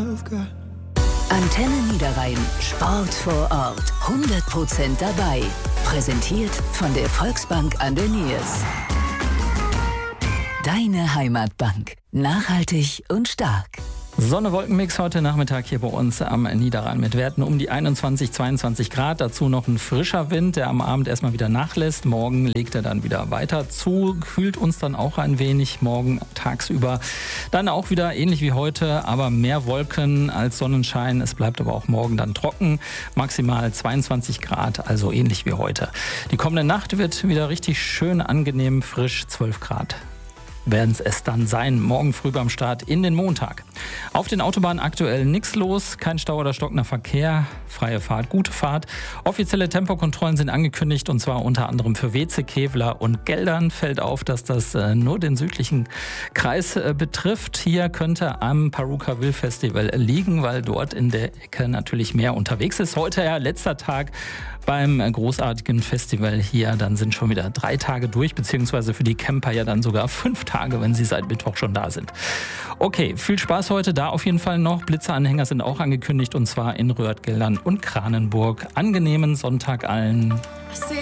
I've got. Antenne Niederrhein. Sport vor Ort. 100% dabei. Präsentiert von der Volksbank an der Niers. Deine Heimatbank. Nachhaltig und stark. Sonne-Wolken-Mix heute Nachmittag hier bei uns am Niederrhein mit Werten um die 21, 22 Grad. Dazu noch ein frischer Wind, der am Abend erstmal wieder nachlässt. Morgen legt er dann wieder weiter zu, kühlt uns dann auch ein wenig. Morgen tagsüber dann auch wieder ähnlich wie heute, aber mehr Wolken als Sonnenschein. Es bleibt aber auch morgen dann trocken. Maximal 22 Grad, also ähnlich wie heute. Die kommende Nacht wird wieder richtig schön angenehm frisch, 12 Grad. Werden es dann sein, morgen früh beim Start in den Montag. Auf den Autobahnen aktuell nichts los, kein Stau oder stockender Verkehr, freie Fahrt, gute Fahrt. Offizielle Tempokontrollen sind angekündigt und zwar unter anderem für Weze, Kevlar und Geldern. Fällt auf, dass das nur den südlichen Kreis betrifft. Hier könnte am Paruka-Will Festival liegen, weil dort in der Ecke natürlich mehr unterwegs ist. Heute ja letzter Tag beim großartigen Festival hier. Dann sind schon wieder 3 Tage durch, beziehungsweise für die Camper ja dann sogar 5 Tage, wenn sie seit Mittwoch schon da sind. Okay, viel Spaß heute da auf jeden Fall noch. Blitzeranhänger sind auch angekündigt und zwar in Röhrt, Geldern und Kranenburg. Angenehmen Sonntag allen.